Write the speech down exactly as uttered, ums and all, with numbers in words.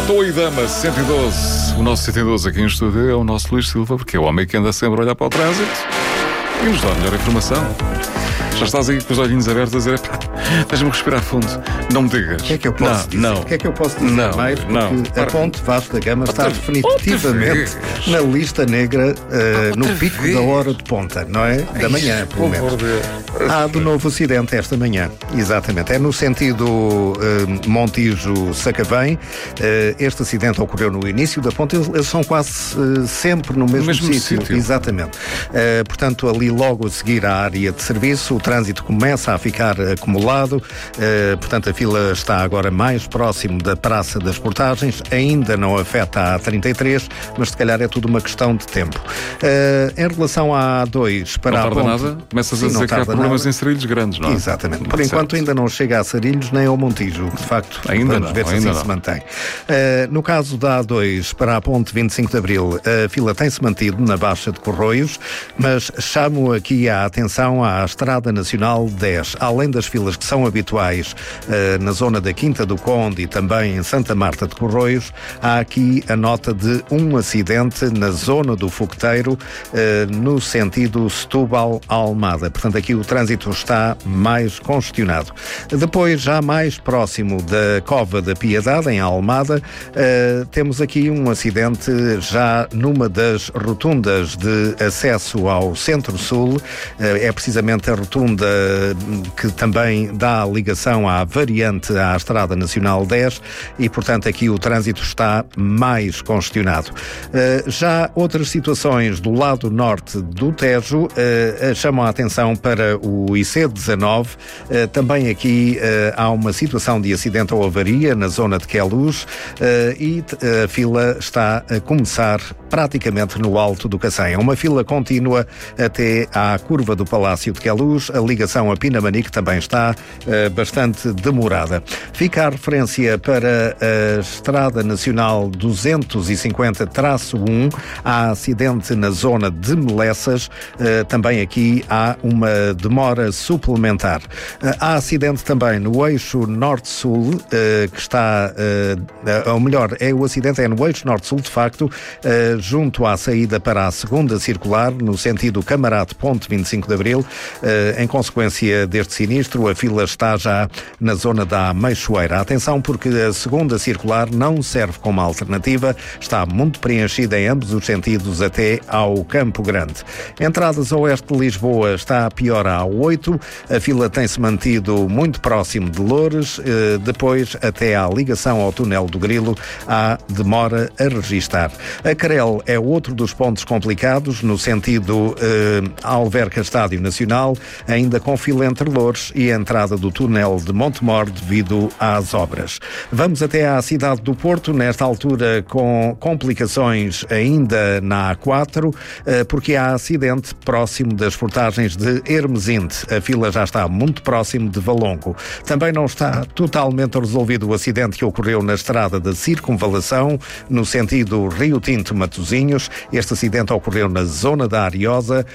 Toidama cento e doze. O nosso cento e doze aqui em estúdio é o nosso Luís Silva, porque é o homem que anda sempre a olhar para o trânsito e nos dá a melhor informação. Já estás aí com os olhinhos abertos a dizer: deixa-me respirar fundo, não me digas. O que é que eu posso não, dizer? Não. O que é que eu posso dizer não, mais? Porque não. a ponte Vasco da Gama está outra, definitivamente outra na lista negra, uh, no pico vez. da hora de ponta, não é? Da manhã, pelo menos. Há de novo acidente esta manhã, exatamente. É no sentido uh, Montijo-Sacavém. Uh, este acidente ocorreu no início da ponte. Eles, eles são quase uh, sempre no mesmo, mesmo sítio. sítio. Exatamente. Uh, portanto, ali logo a seguir à área de serviço, o trânsito começa a ficar acumulado. Uh, portanto, a fila está agora mais próximo da Praça das Portagens. Ainda não afeta a A trinta e três, mas se calhar é tudo uma questão de tempo. Uh, em relação à A dois, para não a tarda ponte... nada, começas Sim, a dizer que há problemas nada. em Sarilhos grandes, não é? Exatamente. Por Certo. enquanto ainda não chega a Sarilhos nem ao Montijo, que de facto Ainda vamos não, ver se ainda assim não. se mantém. Uh, no caso da A dois, para a ponte vinte e cinco de Abril, a fila tem-se mantido na Baixa de Corroios, mas chamo aqui a atenção à Estrada Nacional dez. Além das filas que são habituais uh, na zona da Quinta do Conde e também em Santa Marta de Corroios, há aqui a nota de um acidente na zona do Fogueteiro, uh, no sentido Setúbal-Almada. Portanto, aqui o trânsito está mais congestionado. Depois, já mais próximo da Cova da Piedade, em Almada, uh, temos aqui um acidente já numa das rotundas de acesso ao Centro-Sul. Uh, é precisamente a rotunda que também dá ligação à variante à Estrada Nacional dez e, portanto, aqui o trânsito está mais congestionado. Uh, já outras situações do lado norte do Tejo uh, chamam a atenção para o I C dezanove. Uh, também aqui uh, há uma situação de acidente ou avaria na zona de Queluz uh, e a fila está a começar praticamente no alto do Cacém. É uma fila contínua até à curva do Palácio de Queluz. A ligação a Pinamanique também está uh, bastante demorada. Fica a referência para a Estrada Nacional duzentos e cinquenta traço um. Há acidente na zona de Melessas. Uh, também aqui há uma demora suplementar. Uh, há acidente também no eixo norte-sul, uh, que está, uh, ou melhor, é, o acidente é no eixo norte-sul, de facto, uh, junto à saída para a segunda circular, no sentido Camarate Ponte vinte e cinco de Abril. Uh, em consequência deste sinistro, a fila está já na zona da Meixoeira. Atenção, porque a segunda circular não serve como alternativa, está muito preenchida em ambos os sentidos até ao Campo Grande. Entradas a oeste de Lisboa está pior a A oito, a fila tem-se mantido muito próximo de Loures, uh, depois até à ligação ao túnel do Grilo há demora a registar. A Carel é outro dos pontos complicados, no sentido uh, Alverca Estádio Nacional, ainda com fila entre Loures e a entrada do túnel de Montemor devido às obras. Vamos até à cidade do Porto, nesta altura com complicações ainda na A quatro, uh, porque há acidente próximo das portagens de Hermesinde. A fila já está muito próximo de Valongo. Também não está totalmente resolvido o acidente que ocorreu na estrada da Circunvalação, no sentido Rio Tinto-Matosinhos. Este acidente ocorreu na zona da Ariosa,